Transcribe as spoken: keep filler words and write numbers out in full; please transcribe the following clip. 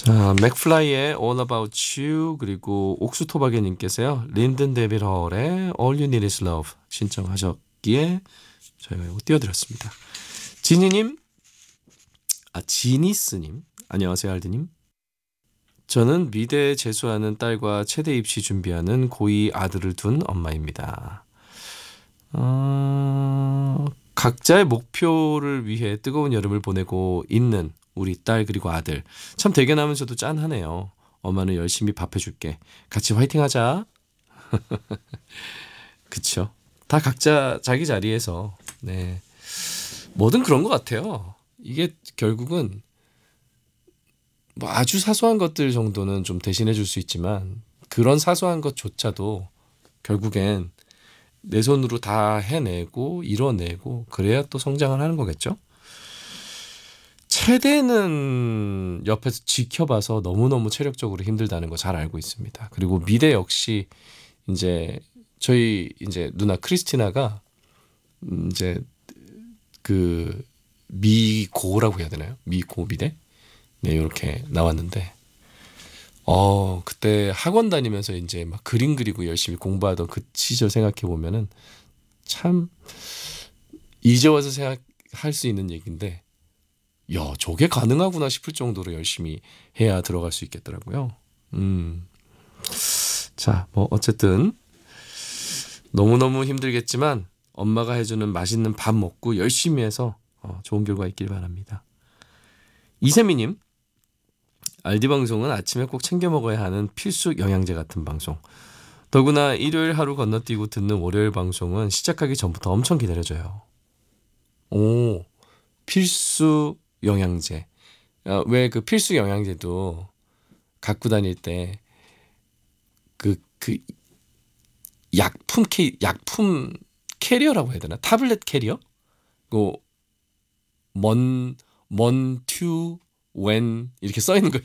자, 맥플라이의 All About You 그리고 옥수토박이님께서요. 린든 데빌 헐의 All You Need Is Love 신청하셨기에 저희가 이거 띄워드렸습니다. 지니님, 아 지니스님, 안녕하세요 알드님. 저는 미대에 재수하는 딸과 체대 입시 준비하는 고이 아들을 둔 엄마입니다. 어, 각자의 목표를 위해 뜨거운 여름을 보내고 있는 우리 딸 그리고 아들. 참 대견하면서도 짠하네요. 엄마는 열심히 밥해줄게. 같이 화이팅하자. 그쵸? 다 각자 자기 자리에서 네 뭐든 그런 것 같아요. 이게 결국은 뭐 아주 사소한 것들 정도는 좀 대신해 줄 수 있지만 그런 사소한 것조차도 결국엔 내 손으로 다 해내고 이뤄내고 그래야 또 성장을 하는 거겠죠. 체대는 옆에서 지켜봐서 너무너무 체력적으로 힘들다는 거 잘 알고 있습니다. 그리고 미대 역시 이제 저희 이제 누나 크리스티나가 음, 이제 그 미고라고 해야 되나요? 미고 미대? 네, 이렇게 나왔는데 어, 그때 학원 다니면서 이제 막 그림 그리고 열심히 공부하던 그 시절 생각해 보면은 참 이제 와서 생각할 수 있는 얘기인데 야, 저게 가능하구나 싶을 정도로 열심히 해야 들어갈 수 있겠더라고요. 음. 자, 뭐 어쨌든 너무너무 힘들겠지만 엄마가 해주는 맛있는 밥 먹고 열심히 해서 어, 좋은 결과 있길 바랍니다. 이세미님, 알디 방송은 아침에 꼭 챙겨 먹어야 하는 필수 영양제 같은 방송. 더구나 일요일 하루 건너뛰고 듣는 월요일 방송은 시작하기 전부터 엄청 기다려져요. 오, 필수 영양제. 어, 왜 그 필수 영양제도 갖고 다닐 때 그 그 약품 캐 약품 캐리어라고 해야 되나? 타블렛 캐리어? 그 먼, 먼, 튜, 웬 이렇게 써 있는 거